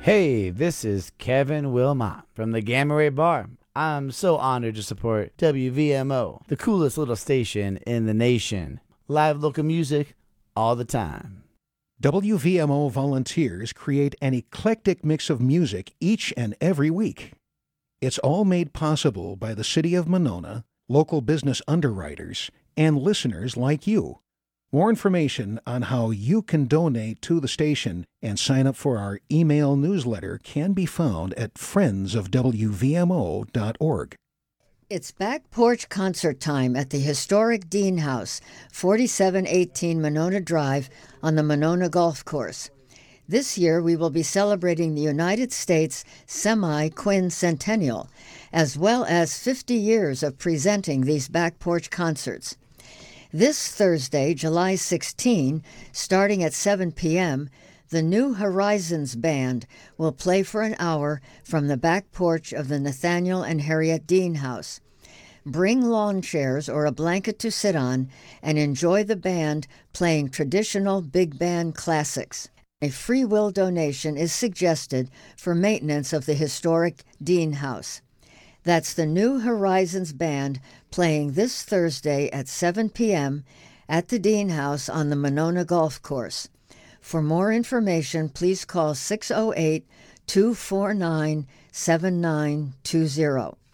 Hey, this is Kevin Wilmot from the Gamma Ray Bar. I'm so honored to support WVMO, the coolest little station in the nation. Live local music all the time. WVMO volunteers create an eclectic mix of music each and every week. It's all made possible by the City of Monona, local business underwriters, and listeners like you. More information on how you can donate to the station and sign up for our email newsletter can be found at friendsofwvmo.org. It's Back Porch Concert Time at the historic Dean House, 4718 Monona Drive on the Monona Golf Course. This year we will be celebrating the United States semi-quincentennial, as well as 50 years of presenting these Back Porch concerts. This Thursday, July 16, starting at 7 p.m., the New Horizons Band will play for an hour from the back porch of the Nathaniel and Harriet Dean House. Bring lawn chairs or a blanket to sit on and enjoy the band playing traditional big band classics. A free will donation is suggested for maintenance of the historic Dean House. That's the New Horizons Band playing this Thursday at 7 p.m. at the Dean House on the Monona Golf Course. For more information, please call 608-249-7920.